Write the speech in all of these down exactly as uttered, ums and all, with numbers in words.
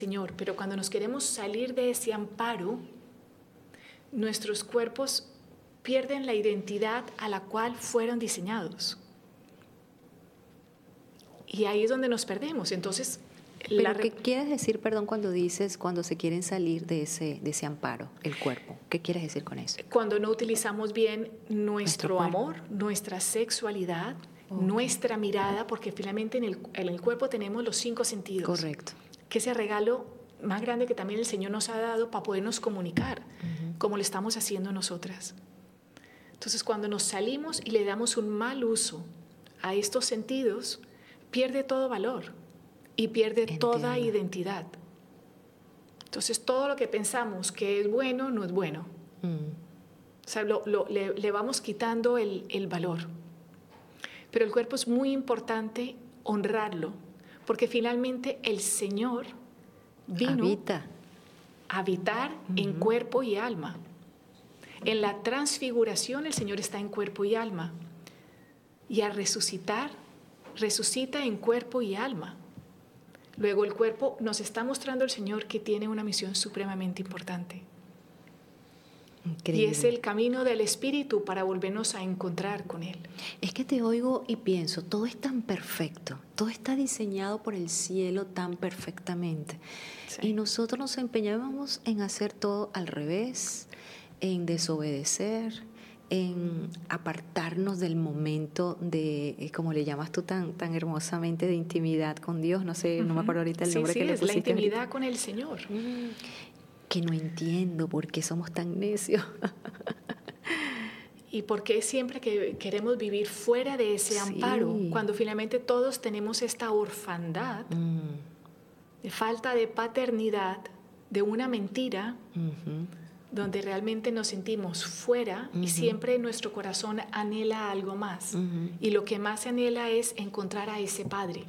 Señor, pero cuando nos queremos salir de ese amparo, nuestros cuerpos pierden la identidad a la cual fueron diseñados. Y ahí es donde nos perdemos. Entonces, ¿Pero la... qué quieres decir, perdón, cuando dices, cuando se quieren salir de ese, de ese amparo, el cuerpo? ¿Qué quieres decir con eso? Cuando no utilizamos bien nuestro, Nuestro amor, nuestra sexualidad, Okay. nuestra mirada, porque finalmente en el, en el cuerpo tenemos los cinco sentidos. Correcto. Que ese regalo más grande que también el Señor nos ha dado para podernos comunicar, uh-huh. como lo estamos haciendo nosotras. Entonces, cuando nos salimos y le damos un mal uso a estos sentidos, pierde todo valor y pierde Entiendo. toda identidad. Entonces, todo lo que pensamos que es bueno, no es bueno. Mm. O sea, lo, lo, le, le vamos quitando el, el valor. Pero el cuerpo es muy importante honrarlo, porque finalmente el Señor vino Habita. a habitar uh-huh. en cuerpo y alma. En la transfiguración el Señor está en cuerpo y alma. Y al resucitar, resucita en cuerpo y alma. Luego el cuerpo nos está mostrando el Señor que tiene una misión supremamente importante. Increíble. Y es el camino del Espíritu para volvernos a encontrar con Él. Es que te oigo y pienso, todo es tan perfecto, todo está diseñado por el cielo tan perfectamente. Sí. Y nosotros nos empeñábamos en hacer todo al revés, en desobedecer, en apartarnos del momento de, como le llamas tú tan, tan hermosamente, de intimidad con Dios. No sé, uh-huh. no me acuerdo ahorita el sí, nombre sí, que le pusiste. Sí, es la intimidad ahorita. Con el Señor. Mm. Que no entiendo por qué somos tan necios. Y por qué siempre que queremos vivir fuera de ese amparo, sí. cuando finalmente todos tenemos esta orfandad, mm. de falta de paternidad, de una mentira, uh-huh. donde realmente nos sentimos fuera uh-huh. y siempre nuestro corazón anhela algo más. Uh-huh. Y lo que más anhela es encontrar a ese Padre,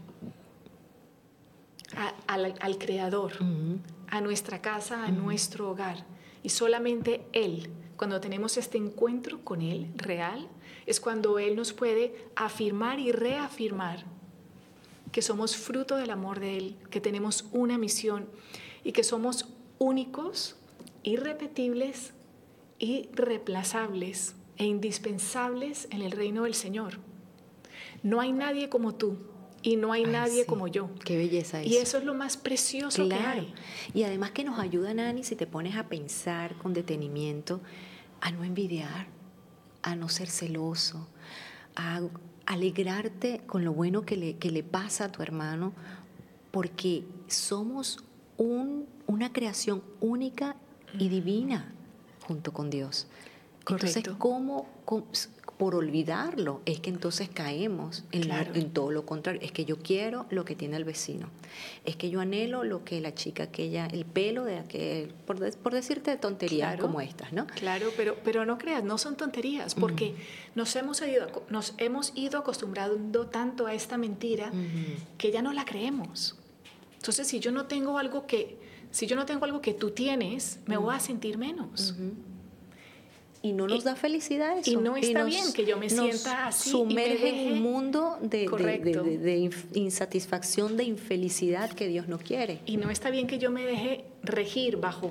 a, al, al Creador. Uh-huh. A nuestra casa, a uh-huh. nuestro hogar. Y solamente Él, cuando tenemos este encuentro con Él real, es cuando Él nos puede afirmar y reafirmar que somos fruto del amor de Él, que tenemos una misión y que somos únicos, irrepetibles, irreemplazables e indispensables en el reino del Señor. No hay nadie como tú. Y no hay Ay, nadie sí. como yo. Qué belleza eso. Y eso es lo más precioso claro. que hay. Y además que nos ayuda, Nani, si te pones a pensar con detenimiento, a no envidiar, a no ser celoso, a alegrarte con lo bueno que le, que le pasa a tu hermano, porque somos un, una creación única y divina junto con Dios. Correcto. Entonces, ¿cómo, cómo por olvidarlo es que entonces caemos en, claro. la, en todo lo contrario? Es que yo quiero lo que tiene el vecino, es que yo anhelo lo que la chica aquella, el pelo de aquel, por, de, por decirte tonterías claro. como estas, ¿no? Claro, pero, pero no creas, no son tonterías, porque uh-huh. nos, hemos ido, nos hemos ido acostumbrando tanto a esta mentira uh-huh. que ya no la creemos. Entonces, si yo no tengo algo que, si yo no tengo algo que tú tienes, me uh-huh. voy a sentir menos. Uh-huh. Y no nos y, da felicidad eso. Y no está y nos, bien que yo me sienta así. Sumerge y me deje... en un mundo de, de, de, de, de insatisfacción, de infelicidad que Dios no quiere. Y no está bien que yo me deje regir bajo,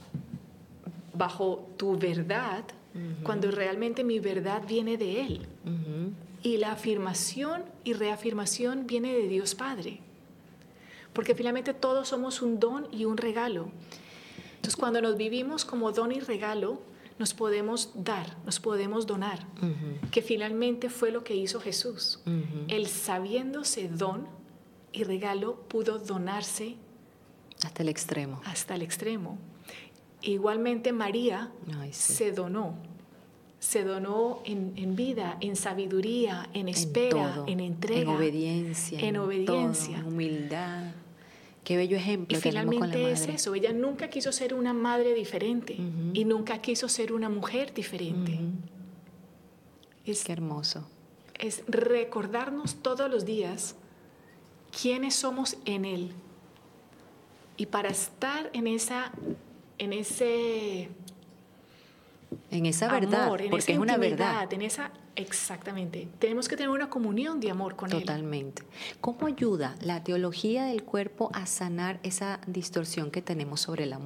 bajo tu verdad, uh-huh. cuando realmente mi verdad viene de Él. Uh-huh. Y la afirmación y reafirmación viene de Dios Padre. Porque finalmente todos somos un don y un regalo. Entonces, cuando nos vivimos como don y regalo, nos podemos dar, nos podemos donar, uh-huh. que finalmente fue lo que hizo Jesús. Uh-huh. Él, sabiéndose don y regalo, pudo donarse hasta el extremo. Hasta el extremo. Igualmente María Ay, sí. se donó, se donó en, en vida, en sabiduría, en espera, en, todo, en entrega, en obediencia, en, obediencia, todo, en humildad. Qué bello ejemplo y tenemos con la madre. Finalmente es eso, ella nunca quiso ser una madre diferente uh-huh. y nunca quiso ser una mujer diferente. Uh-huh. Es, Qué hermoso. Es recordarnos todos los días quiénes somos en Él. Y para estar en esa, en ese en esa verdad, amor, en porque esa es una intimidad, verdad. En esa, Exactamente. Tenemos que tener una comunión de amor con Él. Totalmente. ¿Cómo ayuda la teología del cuerpo a sanar esa distorsión que tenemos sobre la